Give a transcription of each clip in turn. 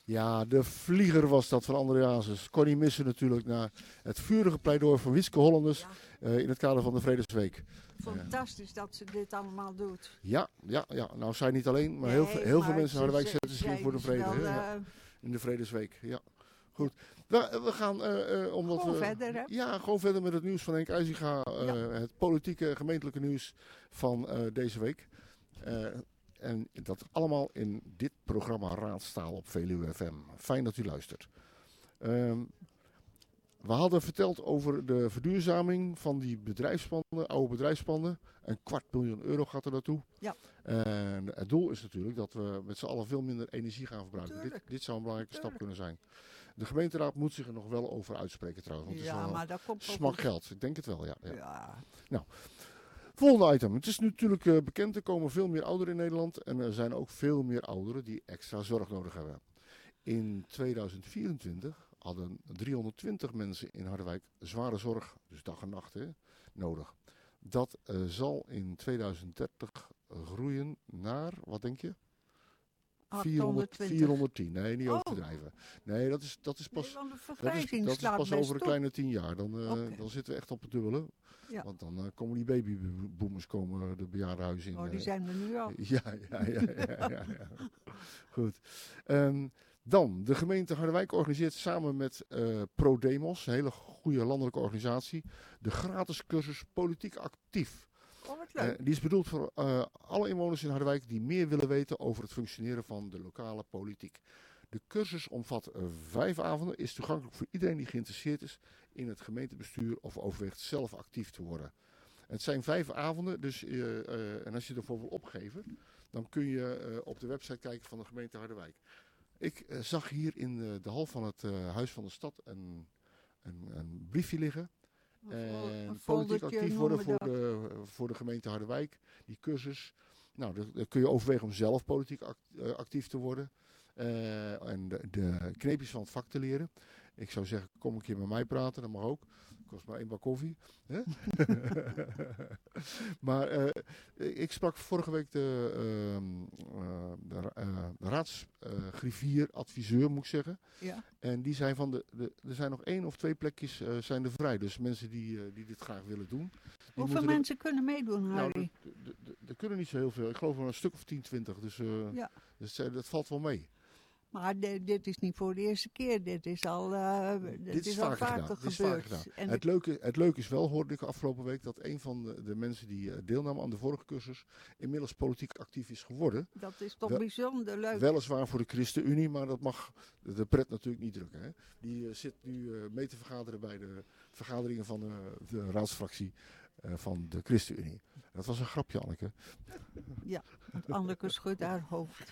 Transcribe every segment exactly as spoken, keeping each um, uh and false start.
Ja, de vlieger was dat van André Hazes. Kon niet missen natuurlijk na het vurige pleidooi van Wieske Hollanders Ja. uh, in het kader van de Vredesweek. Fantastisch uh, dat ze dit allemaal doet. Ja, ja, ja. Nou, zij niet alleen, maar nee, heel, veel, heel maar veel mensen in Harderwijk ze, zetten zich in voor de vrede. Wel, Hè? uh, Ja. In de Vredesweek, ja. Goed. We, we gaan, uh, uh, omdat gewoon we... verder, hè? Ja, gewoon verder met het nieuws van Henk IJzinga. Uh, ja. Het politieke, gemeentelijke nieuws van uh, deze week. Uh, En dat allemaal in dit programma Raadstaal op Veluwe F M. Fijn dat u luistert. Um, we hadden verteld over de verduurzaming van die bedrijfspanden, oude bedrijfspanden. Een kwart miljoen euro gaat er naartoe. Ja. En het doel is natuurlijk dat we met z'n allen veel minder energie gaan verbruiken. Dit, dit zou een belangrijke Tuurlijk. stap kunnen zijn. De gemeenteraad moet zich er nog wel over uitspreken trouwens. Want ja, het is wel maar dat komt smak geld. Ik denk het wel, ja. ja. ja. Nou. Volgende item. Het is natuurlijk uh, bekend, er komen veel meer ouderen in Nederland. En er zijn ook veel meer ouderen die extra zorg nodig hebben. In tweeduizend vierentwintig hadden driehonderdtwintig mensen in Harderwijk zware zorg, dus dag en nacht, hè, nodig. Dat uh, zal in tweeduizend dertig groeien naar, wat denk je? vierhonderd, vierhonderdtien. Nee, niet oh. overdrijven. Nee, dat is, dat is pas, nee, dat is, dat is pas over een kleine tien jaar. Dan, uh, okay. dan zitten we echt op het dubbele. Ja. Want dan uh, komen die babyboomers komen de bejaardenhuizen in. Oh, die zijn er nu al. Ja, ja, ja. ja, ja, ja. Goed. Um, dan, de gemeente Harderwijk organiseert samen met uh, ProDemos, een hele goede landelijke organisatie, de gratis cursus Politiek Actief. Oh, wat leuk. Uh, die is bedoeld voor uh, alle inwoners in Harderwijk die meer willen weten over het functioneren van de lokale politiek. De cursus omvat uh, vijf avonden, is toegankelijk voor iedereen die geïnteresseerd is in het gemeentebestuur of overweegt zelf actief te worden. Het zijn vijf avonden, dus uh, uh, en als je ervoor wil opgeven, dan kun je uh, op de website kijken van de gemeente Harderwijk. Ik uh, zag hier in uh, de hal van het uh, Huis van de Stad een, een, een briefje liggen. En politiek actief worden voor de, voor de gemeente Harderwijk, die cursus. Nou, dan kun je overwegen om zelf politiek actief te worden. Uh, en de, de kneepjes van het vak te leren. Ik zou zeggen, kom een keer met mij praten, dat mag ook. Kost maar één bak koffie. Hè? Maar uh, ik sprak vorige week de, uh, uh, de, uh, de raadsgriffier, uh, adviseur moet ik zeggen. Ja. En die zei van, de, de, er zijn nog één of twee plekjes uh, zijn er vrij. Dus mensen die, uh, die dit graag willen doen. Hoeveel mensen er, kunnen meedoen, Harry? Nou, er kunnen niet zo heel veel. Ik geloof wel een stuk of tien, twintig. Dus, uh, ja. dus dat valt wel mee. Maar de, dit is niet voor de eerste keer. Dit is al, uh, dit dit is, is vaker al vaker gedaan. gebeurd. Dit is vaker gedaan. En het, leuke, het leuke is wel, hoorde ik afgelopen week, dat een van de, de mensen die uh, deelnamen aan de vorige cursus inmiddels politiek actief is geworden. Dat is toch wel, bijzonder leuk. Weliswaar voor de ChristenUnie, maar dat mag de pret natuurlijk niet drukken. Hè? Die uh, zit nu uh, mee te vergaderen bij de vergaderingen van de, de raadsfractie uh, van de ChristenUnie. Dat was een grapje, Anneke. Ja, want Anneke schudt haar hoofd.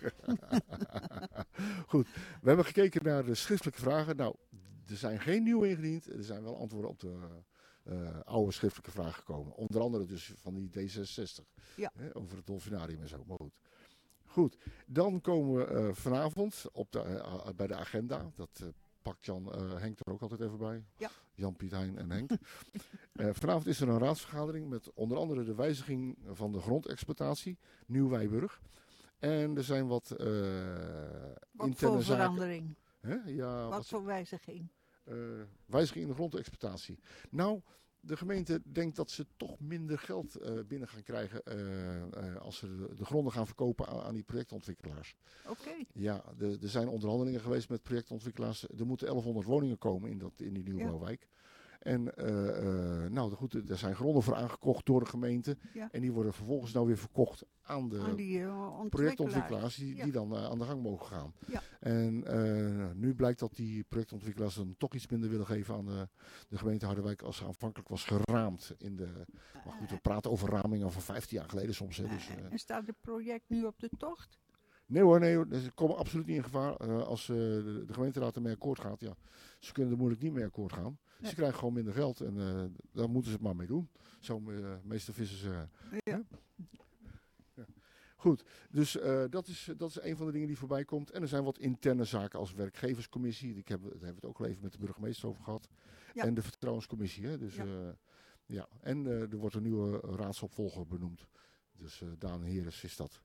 Goed, we hebben gekeken naar de schriftelijke vragen. Nou, er zijn geen nieuwe ingediend. Er zijn wel antwoorden op de uh, oude schriftelijke vragen gekomen. Onder andere dus van die D zesenzestig. Ja. Hè, over het dolfinarium en zo. Maar goed. Goed, dan komen we uh, vanavond op de, uh, bij de agenda. Dat uh, pakt Jan uh, Henk er ook altijd even bij. Ja. Jan, Piet, Hein en Henk. uh, vanavond is er een raadsvergadering met onder andere de wijziging van de grondexploitatie. Nieuw-Wijburg. En er zijn wat uh, wat interne voor zaken. verandering? Hè? Ja, wat, wat voor wijziging? Uh, wijziging in de grondexploitatie. Nou, de gemeente denkt dat ze toch minder geld uh, binnen gaan krijgen uh, uh, als ze de, de gronden gaan verkopen aan, aan die projectontwikkelaars. Oké. Okay. Ja, de, er zijn onderhandelingen geweest met projectontwikkelaars. Er moeten elfhonderd woningen komen in, dat, in die nieuwbouwwijk. Ja. En uh, uh, nou goed, er zijn gronden voor aangekocht door de gemeente. Ja. En die worden vervolgens nou weer verkocht aan de aan die, uh, projectontwikkelaars die, ja. die dan uh, aan de gang mogen gaan. Ja. En uh, nu blijkt dat die projectontwikkelaars dan toch iets minder willen geven aan de, de gemeente Harderwijk als ze aanvankelijk was geraamd. In de, maar goed, we praten over ramingen van vijftien jaar geleden soms. Hè, dus, uh, en staat het project nu op de tocht? Nee hoor, nee hoor. Ze komen absoluut niet in gevaar. Uh, als uh, de, de gemeenteraad ermee akkoord gaat, ja, ze kunnen er moeilijk niet mee akkoord gaan. Nee. Ze krijgen gewoon minder geld en uh, daar moeten ze het maar mee doen. Zo uh, meester vissers zeggen. Uh, ja. ja. Goed, dus uh, dat, is, dat is een van de dingen die voorbij komt. En er zijn wat interne zaken als werkgeverscommissie. Ik heb, daar hebben we het ook al even met de burgemeester over gehad. Ja. En de vertrouwenscommissie. Hè? Dus, ja. Uh, ja. En uh, er wordt een nieuwe raadsopvolger benoemd. Dus uh, Daan Heres is dat.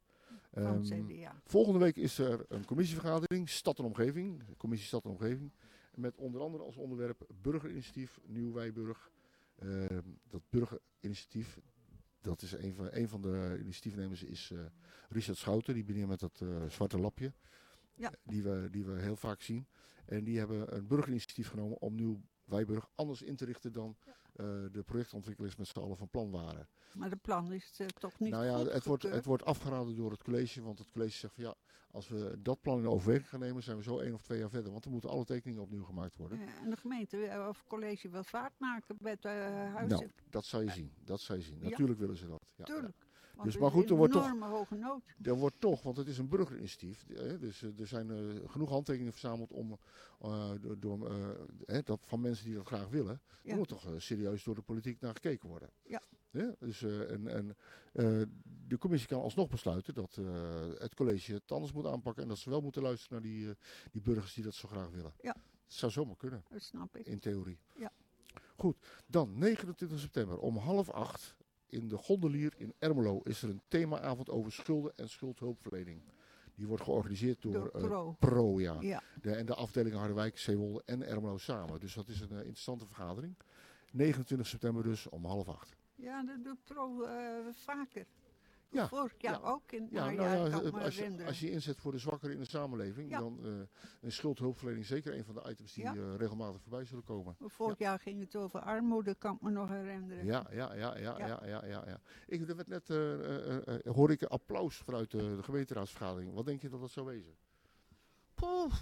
van Ehm, het C D A. volgende week is er een commissievergadering, Stad en Omgeving, commissie Stad en Omgeving. Met onder andere als onderwerp burgerinitiatief Nieuw Wijburg. Ehm, dat burgerinitiatief, dat is een van, een van de initiatiefnemers is uh, Richard Schouten, die meneer met dat uh, zwarte lapje. Ja. Die we, die we heel vaak zien. En die hebben een burgerinitiatief genomen om Nieuw Wijburg anders in te richten dan uh, de projectontwikkelaars met z'n allen van plan waren. Maar de plan is uh, toch niet nou ja, goed het wordt, het wordt afgeraden door het college, want het college zegt van ja, als we dat plan in overweging gaan nemen, zijn we zo één of twee jaar verder. Want dan moeten alle tekeningen opnieuw gemaakt worden. Ja, en de gemeente uh, of college wil vaart maken met uh, huizen. Nou, dat zou je zien. Dat zou je zien. Ja. Natuurlijk willen ze dat. Ja, Tuurlijk. ja. Want Dus, maar goed, er wordt toch, enorme hoge nood. er wordt toch, want het is een burgerinitiatief. Hè, dus uh, er zijn uh, genoeg handtekeningen verzameld om, uh, door, door, uh, hè, dat, van mensen die dat graag willen. Ja. Er moet toch uh, serieus door de politiek naar gekeken worden. Ja. Ja, dus, uh, en, en, uh, de commissie kan alsnog besluiten dat uh, het college het anders moet aanpakken. En dat ze wel moeten luisteren naar die, uh, die burgers die dat zo graag willen. Ja. Dat zou zomaar kunnen. Dat snap ik. In theorie. Ja. Goed, dan negenentwintig september om half acht in de Gondelier in Ermelo is er een themaavond over schulden en schuldhulpverlening. Die wordt georganiseerd door, Door Pro. Uh, Pro ja. Ja. De, en de afdelingen Harderwijk, Zeewolde en Ermelo samen. Dus dat is een uh, interessante vergadering. negenentwintig september dus om half acht. Ja, dat doet Pro uh, vaker. Ja, Vorig jaar ja. ook in Ja, nou, nou ja, ja, ik kan me als, je, herinneren. als je inzet voor de zwakkeren in de samenleving, Ja. dan uh, is schuldhulpverlening zeker een van de items die Ja. uh, regelmatig voorbij zullen komen. Vorig jaar ging het over armoede, kan ik me nog herinneren. Ja, ja, ja, ja, Ja. ja, ja, ja, ja. Ik, er werd net, uh, uh, uh, hoor ik een applaus vanuit de, de gemeenteraadsvergadering. Wat denk je dat dat zou wezen? Poeh.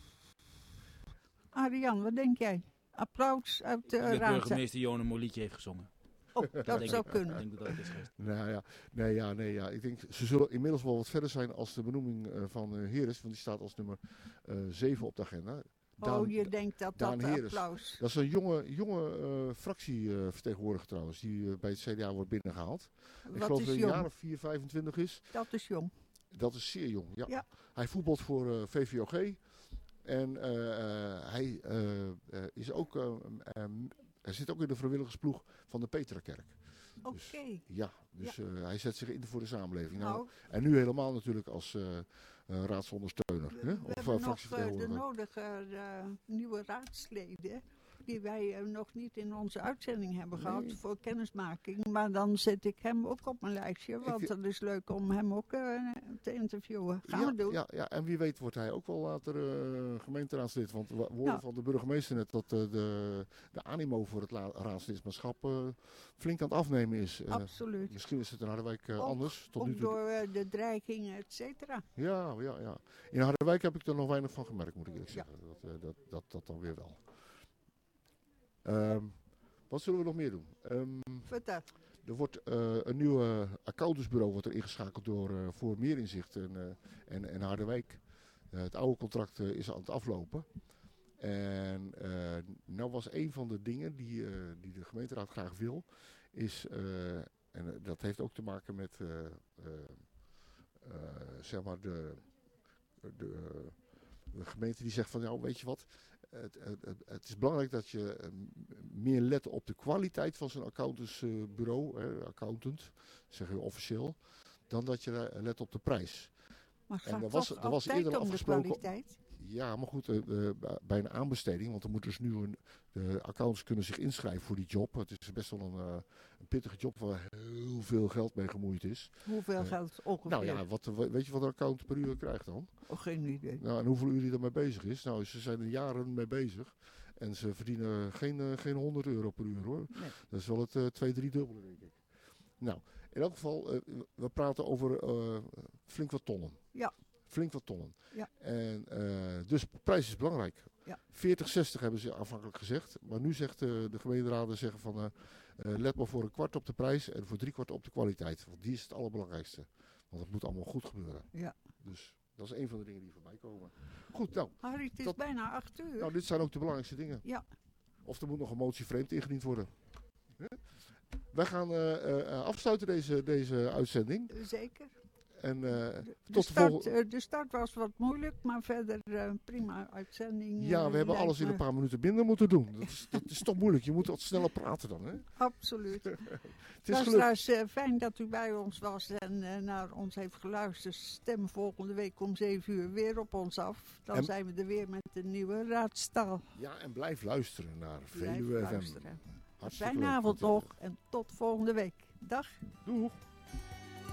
Arjan, wat denk jij? Applaus uit de De raad. burgemeester Johan een mooi liedje heeft gezongen. Oh, dat Denk zou ik. kunnen. Ik denk dat dat is geweest. Nou ja, nee, ja, nee, ja. Ik denk, ze zullen inmiddels wel wat verder zijn als de benoeming uh, van uh, Heres, want die staat als nummer uh, zeven op de agenda. Daan, Oh, je denkt dat Daan dat Heres. applaus... Dat is een jonge, jonge uh, fractievertegenwoordiger uh, trouwens, die uh, bij het C D A wordt binnengehaald. Ik Wat geloof is dat hij een jong? jaar of vier, vijfentwintig is. Dat is jong. Dat is zeer jong, ja. Ja. Hij voetbalt voor uh, V V O G. En uh, uh, hij uh, uh, is ook, uh, um, hij zit ook in de vrijwilligersploeg van de Petrakerk. Oké. Dus, ja, dus ja. Uh, hij zet zich in voor de samenleving. Nou, Nou, en nu helemaal natuurlijk als uh, uh, raadsondersteuner. we, hè? we Of uh, hebben nog uh, de fractievertegenwoordiger. nodige uh, nieuwe raadsleden die wij uh, nog niet in onze uitzending hebben Nee. gehad voor kennismaking. Maar dan zet ik hem ook op mijn lijstje, want Ik- het is leuk om hem ook uh, te interviewen. Gaan ja, we doen. Ja, ja, en wie weet wordt hij ook wel later uh, gemeenteraadslid. Want we hoorden Ja. van de burgemeester net dat uh, de, de animo voor het la- raadslidmaatschap uh, flink aan het afnemen is. Uh, Absoluut. misschien is het in Harderwijk uh, Ook- anders. Tot nu Ook toe. door uh, de dreigingen, et cetera. Ja, ja, ja. In Harderwijk heb ik er nog weinig van gemerkt, moet ik eerlijk Ja. zeggen. Dat, uh, dat, dat, dat dan weer wel. Um, wat zullen we nog meer doen? Um, Vertel. er wordt uh, een nieuw uh, accountantsbureau wordt er ingeschakeld door uh, voor meer inzicht en, uh, en, en Harderwijk. Uh, het oude contract uh, is aan het aflopen. En uh, nou was een van de dingen die, uh, die de gemeenteraad graag wil, is, uh, en uh, dat heeft ook te maken met uh, uh, uh, zeg maar de, de, de gemeente die zegt van, nou weet je wat, het, het, het, het is belangrijk dat je uh, meer let op de kwaliteit van zo'n accountantsbureau, uh, accountant, zeggen we officieel, dan dat je uh, let op de prijs. Maar En gaat er was- toch er was altijd eerder om de afgesproken- kwaliteit? Ja, maar goed, uh, uh, bij een aanbesteding, want er moet dus nu een, de accountants kunnen zich inschrijven voor die job. Het is best wel een, uh, een pittige job waar heel veel geld mee gemoeid is. Hoeveel Eh, geld ongeveer? Nou ja, wat, weet je wat een accountant per uur krijgt dan? Oh, geen idee. Nou, en hoeveel uur hij ermee bezig is? Nou, ze zijn er jaren mee bezig. En ze verdienen geen, uh, geen honderd euro per uur hoor. Nee. Dat is wel het uh, twee, drie dubbele denk ik. Nou, in elk geval, uh, we praten over uh, flink wat tonnen. Ja. Flink wat tonnen. Ja. En, uh, dus prijs is belangrijk. Ja. veertig, zestig hebben ze aanvankelijk gezegd. Maar nu zegt uh, de gemeenteraden zeggen van uh, uh, let maar voor een kwart op de prijs en voor drie kwart op de kwaliteit. Want die is het allerbelangrijkste. Want het moet allemaal goed gebeuren. Ja. Dus dat is een van de dingen die voorbij komen. Goed, nou. Harry, het is Dat- bijna acht uur. Nou, dit zijn ook de belangrijkste dingen. Ja. Of er moet nog een motie vreemd ingediend worden. Hè? Wij gaan uh, uh, afsluiten deze, deze uitzending. Zeker. En uh, De, tot de, de start, volgende... eh, de start was wat moeilijk, maar verder uh, prima uitzending. Ja, uh, we hebben lijkt alles in me. een paar minuten minder moeten doen. Dat is, dat is toch moeilijk. Je moet wat sneller praten dan, hè? Absoluut. Het is gelukt. Luisteraars, uh, fijn dat u bij ons was en uh, naar ons heeft geluisterd. Stem volgende week om zeven uur weer op ons af. Dan En- zijn we er weer met een nieuwe raadstaal. Ja, en blijf luisteren naar Blijf Veluwe F M. luisteren. Hartstikke Fijne leuk. avond nog en tot volgende week. Dag. Doeg.